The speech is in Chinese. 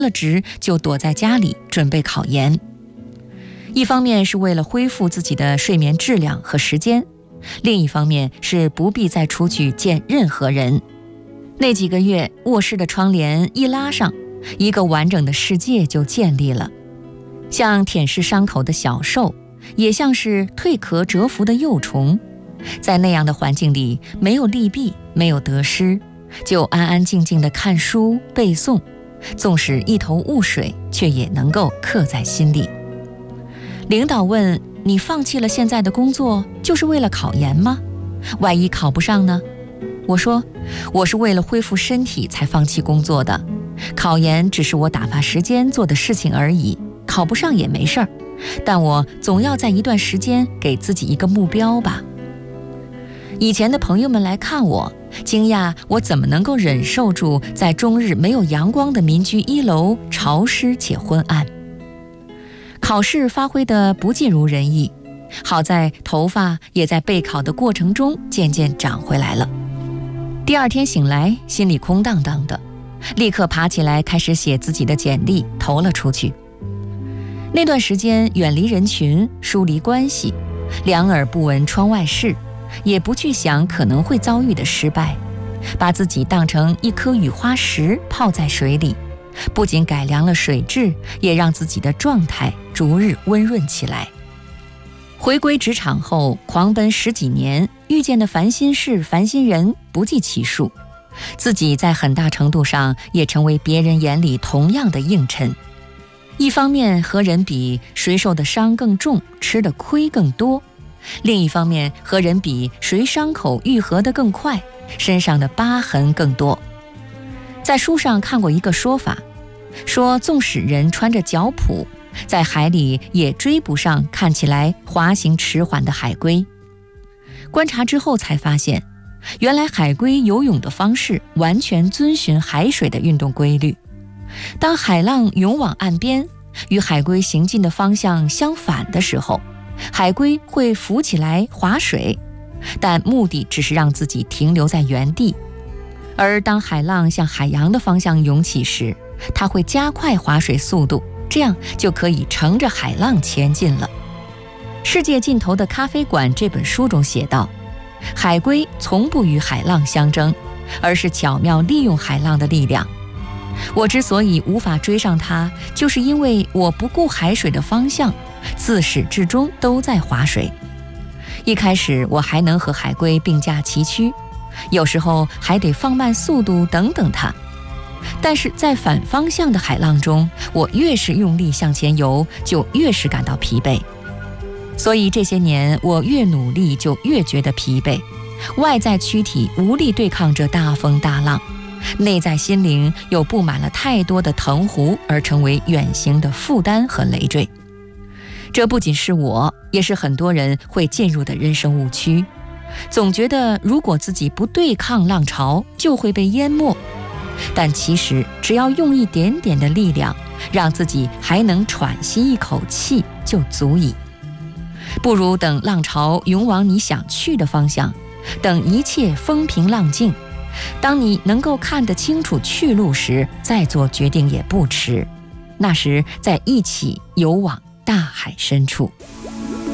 了职就躲在家里准备考研。一方面是为了恢复自己的睡眠质量和时间，另一方面是不必再出去见任何人。那几个月，卧室的窗帘一拉上，一个完整的世界就建立了，像舔舐伤口的小兽，也像是蜕壳蛰伏的幼虫。在那样的环境里，没有利弊，没有得失，就安安静静地看书背诵，纵使一头雾水，却也能够刻在心里。领导问你，放弃了现在的工作就是为了考研吗？万一考不上呢？我说，我是为了恢复身体才放弃工作的，考研只是我打发时间做的事情而已，考不上也没事儿，但我总要在一段时间给自己一个目标吧。以前的朋友们来看我，惊讶我怎么能够忍受住在终日没有阳光的民居1楼潮湿且昏暗。考试发挥得不尽如人意，好在头发也在备考的过程中渐渐长回来了。第二天醒来，心里空荡荡的，立刻爬起来开始写自己的简历，投了出去。那段时间远离人群，疏离关系，两耳不闻窗外事，也不去想可能会遭遇的失败，把自己当成一颗雨花石泡在水里，不仅改良了水质，也让自己的状态逐日温润起来。回归职场后，狂奔10几年，遇见的烦心事、烦心人不计其数，自己在很大程度上也成为别人眼里同样的硬尘。一方面和人比，谁受的伤更重，吃的亏更多；另一方面和人比，谁伤口愈合得更快，身上的疤痕更多。在书上看过一个说法，说纵使人穿着脚蹼，在海里也追不上看起来滑行迟缓的海龟。观察之后才发现，原来海龟游泳的方式完全遵循海水的运动规律。当海浪涌往岸边，与海龟行进的方向相反的时候，海龟会浮起来划水，但目的只是让自己停留在原地。而当海浪向海洋的方向涌起时，它会加快划水速度，这样就可以乘着海浪前进了。《世界尽头的咖啡馆》这本书中写道，海龟从不与海浪相争，而是巧妙利用海浪的力量。我之所以无法追上它，就是因为我不顾海水的方向，自始至终都在划水。一开始我还能和海龟并驾齐驱，有时候还得放慢速度等等它。但是在反方向的海浪中，我越是用力向前游，就越是感到疲惫。所以这些年我越努力就越觉得疲惫，外在躯体无力对抗这大风大浪，内在心灵又布满了太多的藤壶，而成为远行的负担和累赘。这不仅是我，也是很多人会进入的人生误区，总觉得如果自己不对抗浪潮，就会被淹没。但其实只要用一点点的力量，让自己还能喘息一口气就足矣。不如等浪潮涌往你想去的方向，等一切风平浪静，当你能够看得清楚去路时，再做决定也不迟。那时再一起游往大海深处。